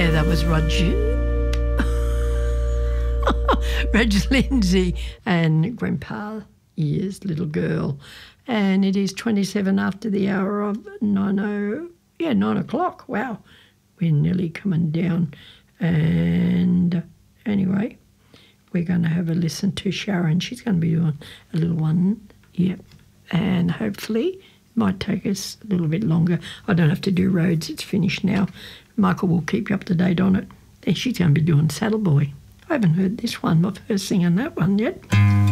Yeah, that was Reg Lindsay and Grandpa Ears, Little Girl. And it is 27 after the hour of 9 o'clock. Wow, we're nearly coming down. And anyway, we're going to have a listen to Sharon. She's going to be doing a little one, yep. And hopefully it might take us a little bit longer. I don't have to do roads, it's finished now. Michael will keep you up to date on it. And she's going to be doing Saddle Boy. I haven't heard this one of her singing that one yet.